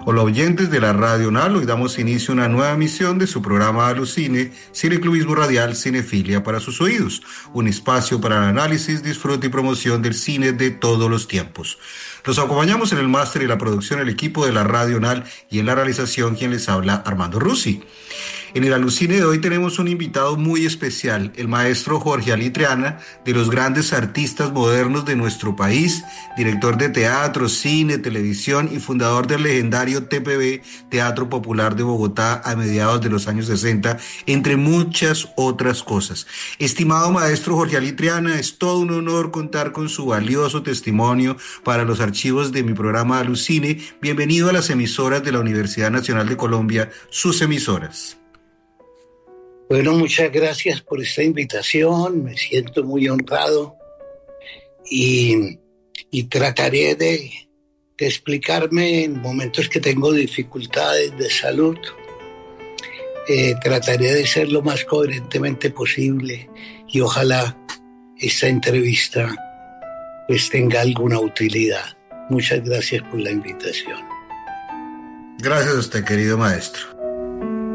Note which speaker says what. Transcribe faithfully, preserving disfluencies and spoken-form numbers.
Speaker 1: Hola oyentes de la Radio Nal, hoy damos inicio a una nueva emisión de su programa Alucine, Cineclubismo Radial, Cinefilia para sus oídos, un espacio para el análisis, disfrute y promoción del cine de todos los tiempos. Los acompañamos en el máster y la producción el equipo de la Radio Nal y en la realización quien les habla Armando Rusi. En el Alucine de hoy tenemos un invitado muy especial, el maestro Jorge Ali Triana, de los grandes artistas modernos de nuestro país, director de teatro, cine, televisión y fundador del legendario T P B, Teatro Popular de Bogotá, a mediados de los años sesenta, entre muchas otras cosas. Estimado maestro Jorge Ali Triana, es todo un honor contar con su valioso testimonio para los archivos de mi programa Alucine. Bienvenido a las emisoras de la Universidad Nacional de Colombia, sus emisoras.
Speaker 2: Bueno, muchas gracias por esta invitación, me siento muy honrado y, y trataré de, de explicarme en momentos que tengo dificultades de salud. Eh, trataré de ser lo más coherentemente posible y ojalá esta entrevista pues tenga alguna utilidad. Muchas gracias por la invitación.
Speaker 1: Gracias a usted, querido maestro.